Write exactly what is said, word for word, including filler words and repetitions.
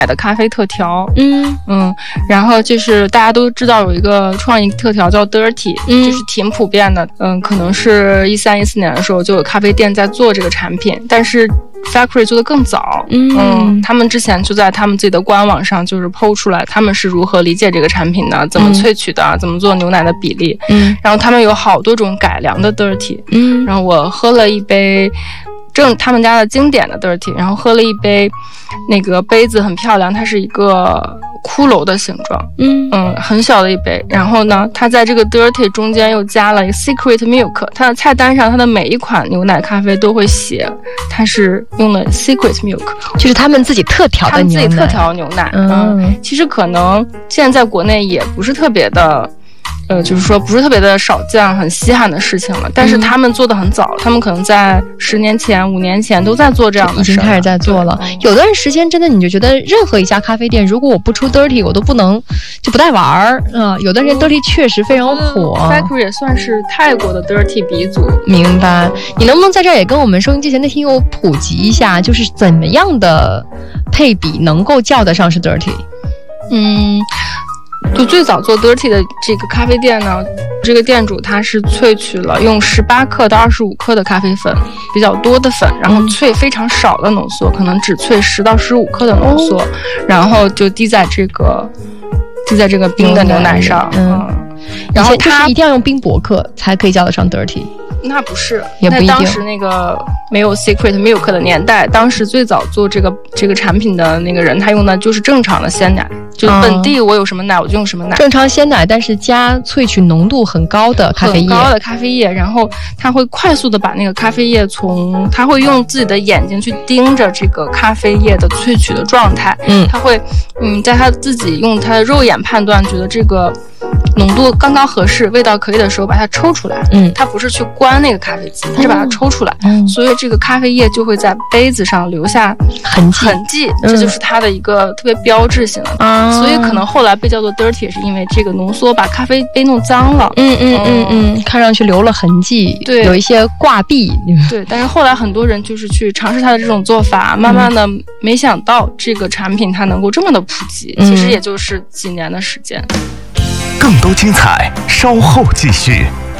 的咖啡特调。嗯嗯，然后就是大家都知道有一个创意特调叫 Dirty，嗯，就是挺普遍的。嗯，可能是一三一四年的时候就有咖啡店在做这个产品，但是Factory 做的更早。嗯, 嗯他们之前就在他们自己的官网上就是 P O 出来他们是如何理解这个产品的，怎么萃取的、嗯、怎么做牛奶的比例。嗯，然后他们有好多种改良的 Dirty。嗯，然后我喝了一杯正他们家的经典的 Dirty， 然后喝了一杯，那个杯子很漂亮，它是一个骷髅的形状。嗯嗯，很小的一杯。然后呢，它在这个 Dirty 中间又加了一个 Secret Milk， 它的菜单上它的每一款牛奶咖啡都会写它是用了 Secret Milk， 就是他们自己特调的牛奶， 他们自己特调牛奶。嗯，嗯其实可能现在在国内也不是特别的呃，就是说不是特别的少见，很稀罕的事情了。但是他们做的很早，嗯、他们可能在十年前、五年前都在做这样的事， 已经开始在做了。有段时间真的，你就觉得任何一家咖啡店，如果我不出 Dirty， 我都不能就不带玩儿。嗯、呃，有段时间 Dirty 确实非常火。 Factory 也算是泰国的 Dirty 鼻祖。 明白？你能不能在这儿也跟我们收音机前的听友普及一下，就是怎么样的配比能够叫得上是 Dirty？ 嗯。就最早做 Dirty 的这个咖啡店呢，这个店主他是萃取了用十八克到二十五克的咖啡粉，比较多的粉，然后萃非常少的浓缩，可能只萃十到十五克的浓缩，然后就滴在这个滴在这个冰的牛奶上。嗯， 然后它一定要用冰博克才可以叫得上 Dirty。 那不是， 也不一定。 当时那个没有 Secret Milk 的年代，当时最早做这个这个产品的那个人，他用的就是正常的鲜奶，就本地我有什么奶我就用什么奶， 正常鲜奶，但是加萃取浓度很高的咖啡液， 很高的咖啡液，然后他会快速的把那个咖啡液从，他会用自己的眼睛去盯着这个咖啡液的萃取的状态，嗯，他会嗯在他自己用他的肉眼判断，觉得这个浓度刚刚合适，味道可以的时候把它抽出来。嗯，它不是去关那个咖啡机，它是把它抽出来。嗯，所以这个咖啡液就会在杯子上留下痕迹， 痕迹，嗯、这就是它的一个特别标志性的。嗯，所以可能后来被叫做 dirty， 也是因为这个浓缩把咖啡杯弄脏了。 嗯嗯嗯嗯，看上去留了痕迹，对，有一些挂壁。 对，但是后来很多人就是去尝试它的这种做法，慢慢的没想到这个产品它能够这么的普及，嗯、其实也就是几年的时间。 更多精彩，稍后继续。